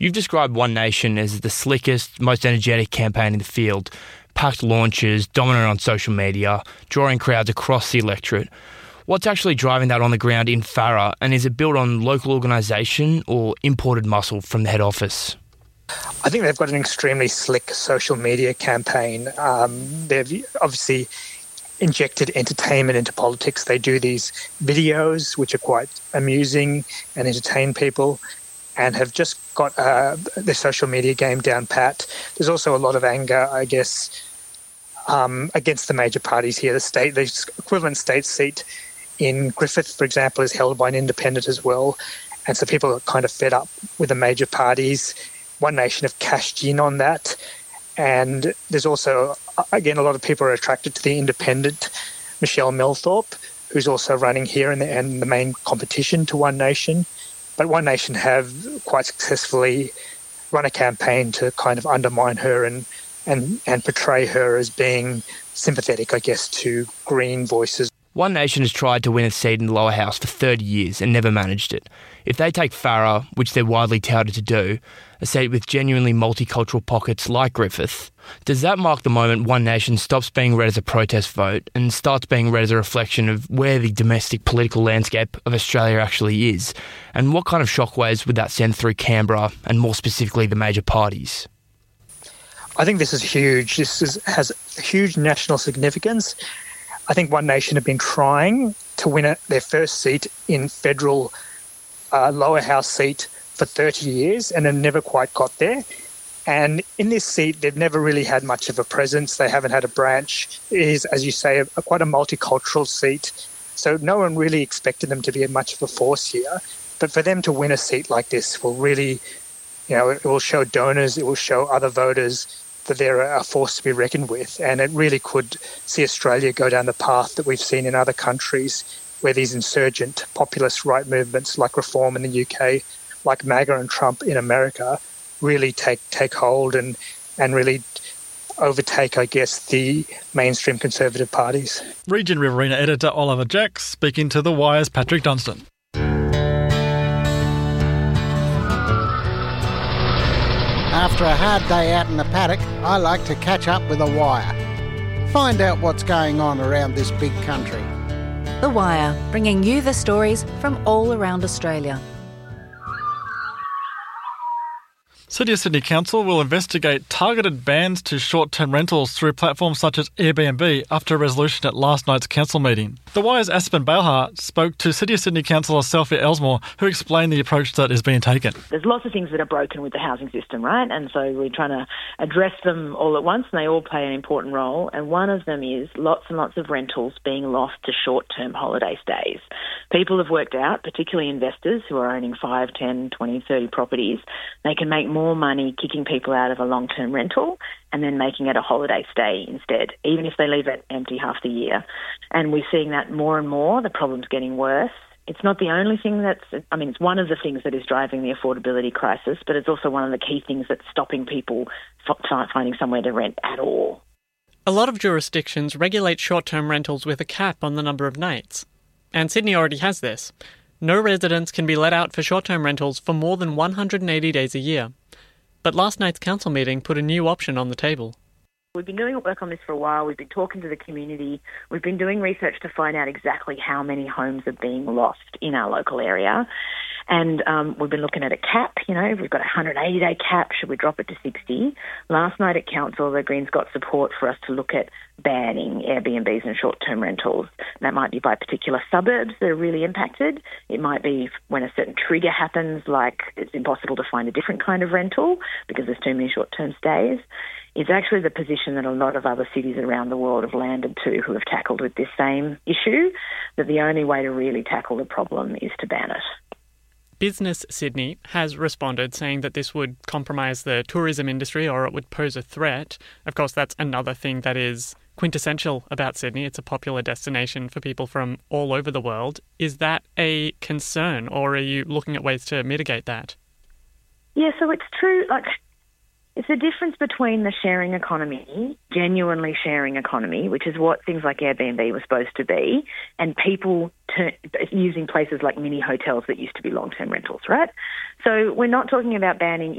You've described One Nation as the slickest, most energetic campaign in the field. Packed launches, dominant on social media, drawing crowds across the electorate. What's actually driving that on the ground in Farrer, and is it built on local organisation or imported muscle from the head office? I think they've got an extremely slick social media campaign. They've obviously injected entertainment into politics. They do these videos which are quite amusing and entertain people, and have just got the social media game down pat. There's also a lot of anger, I guess, against the major parties here. The equivalent state seat in Griffith, for example, is held by an independent as well. And so people are kind of fed up with the major parties. One Nation have cashed in on that. And there's also, again, a lot of people are attracted to the independent Michelle Milthorpe, who's also running here and the main competition to One Nation. But One Nation have quite successfully run a campaign to kind of undermine her and portray her as being sympathetic, I guess, to Green voices. One Nation has tried to win a seat in the lower house for 30 years and never managed it. If they take Farrer, which they're widely touted to do, a seat with genuinely multicultural pockets like Griffith, does that mark the moment One Nation stops being read as a protest vote and starts being read as a reflection of where the domestic political landscape of Australia actually is? And what kind of shockwaves would that send through Canberra and more specifically the major parties? I think this is huge. Has huge national significance. I think One Nation have been trying to win their first seat in federal lower house seat for 30 years and have never quite got there. And in this seat, they've never really had much of a presence. They haven't had a branch. It is, as you say, quite a multicultural seat. So no one really expected them to be much of a force here. But for them to win a seat like this will really, it will show donors, it will show other voters that they're a force to be reckoned with. And it really could see Australia go down the path that we've seen in other countries where these insurgent populist right movements like Reform in the UK, like MAGA and Trump in America, really take hold and really overtake, I guess, the mainstream conservative parties. Region Riverina editor Oliver Jacks speaking to The Wire's Patrick Dunstan. After a hard day out in the paddock, I like to catch up with The Wire. Find out what's going on around this big country. The Wire, bringing you the stories from all around Australia. City of Sydney Council will investigate targeted bans to short-term rentals through platforms such as Airbnb after a resolution at last night's council meeting. The Wire's Aspen Balehart spoke to City of Sydney Councillor Sophia Elsmore, who explained the approach that is being taken. There's lots of things that are broken with the housing system, right? And so we're trying to address them all at once, and they all play an important role. And one of them is lots and lots of rentals being lost to short-term holiday stays. People have worked out, particularly investors who are owning 5, 10, 20, 30 properties, they can make more money kicking people out of a long-term rental and then making it a holiday stay instead, even if they leave it empty half the year. And we're seeing that more and more. The problem's getting worse. It's not the only thing it's one of the things that is driving the affordability crisis, but it's also one of the key things that's stopping people finding somewhere to rent at all. A lot of jurisdictions regulate short-term rentals with a cap on the number of nights. And Sydney already has this. No residents can be let out for short-term rentals for more than 180 days a year. But last night's council meeting put a new option on the table. We've been doing work on this for a while. We've been talking to the community. We've been doing research to find out exactly how many homes are being lost in our local area. And we've been looking at a cap, we've got a 180-day cap. Should we drop it to 60? Last night at council, the Greens got support for us to look at banning Airbnbs and short-term rentals. That might be by particular suburbs that are really impacted. It might be when a certain trigger happens, like it's impossible to find a different kind of rental because there's too many short-term stays. It's actually the position that a lot of other cities around the world have landed to who have tackled with this same issue, that the only way to really tackle the problem is to ban it. Business Sydney has responded, saying that this would compromise the tourism industry or it would pose a threat. Of course, that's another thing that is quintessential about Sydney. It's a popular destination for people from all over the world. Is that a concern, or are you looking at ways to mitigate that? Yeah, so it's true. It's the difference between the sharing economy, genuinely sharing economy, which is what things like Airbnb were supposed to be, and people using places like mini hotels that used to be long-term rentals, right? So we're not talking about banning